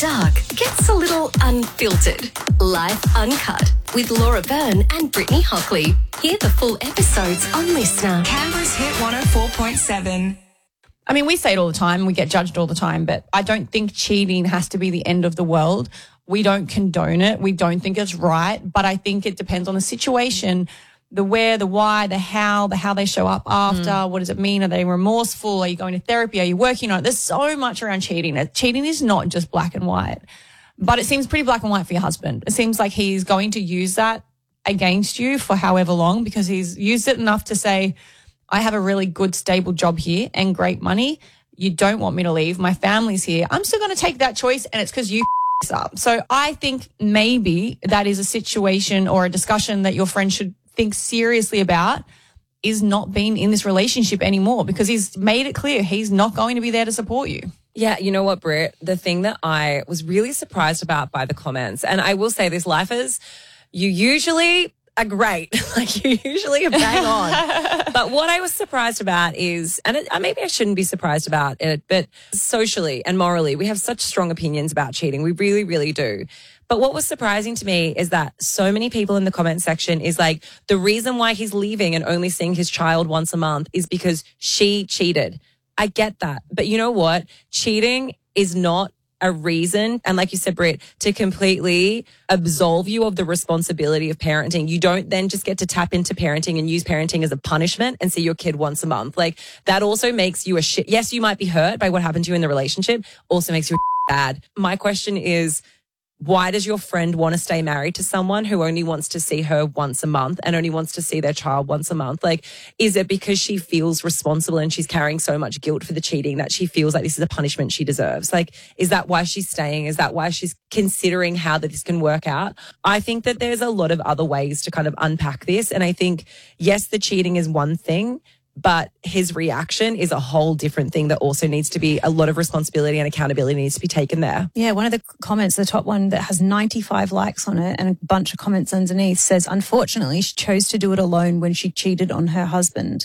Dark gets a little unfiltered. Life Uncut with Laura Byrne and Brittany Hockley. Hear the full episodes on Listener. Canberra's Hit 104.7. I mean, we say it all the time, we get judged all the time, but I don't think cheating has to be the end of the world. We don't condone it. We don't think it's right, but I think it depends on the situation, the where, the why, the how they show up after. What does it mean? Are they remorseful? Are you going to therapy? Are you working on it? There's so much around cheating. Cheating is not just black and white, but it seems pretty black and white for your husband. It seems like he's going to use that against you for however long because he's used it enough to say, I have a really good, stable job here and great money. You don't want me to leave. My family's here. I'm still going to take that choice, and it's because you up. So I think maybe that is a situation or a discussion that your friend should think seriously about, is not being in this relationship anymore because he's made it clear he's not going to be there to support you. Yeah, you know what, Britt? The thing that I was really surprised about by the comments, and I will say this, lifers, you usually are great. Like, you usually are bang on. But what I was surprised about is, and maybe I shouldn't be surprised about it, but socially and morally, we have such strong opinions about cheating. We really, really do. But what was surprising to me is that so many people in the comment section is like, the reason why he's leaving and only seeing his child once a month is because she cheated. I get that. But you know what? Cheating is not a reason, and like you said, Britt, to completely absolve you of the responsibility of parenting. You don't then just get to tap into parenting and use parenting as a punishment and see your kid once a month. Like, that also makes you a shit. Yes, you might be hurt by what happened to you in the relationship, also makes you bad. My question is, why does your friend want to stay married to someone who only wants to see her once a month and only wants to see their child once a month? Like, is it because she feels responsible and she's carrying so much guilt for the cheating that she feels like this is a punishment she deserves? Like, is that why she's staying? Is that why she's considering how that this can work out? I think that there's a lot of other ways to kind of unpack this. And I think, yes, the cheating is one thing, but his reaction is a whole different thing that also needs to be, a lot of responsibility and accountability needs to be taken there. Yeah, one of the comments, the top one that has 95 likes on it and a bunch of comments underneath says, unfortunately, she chose to do it alone when she cheated on her husband.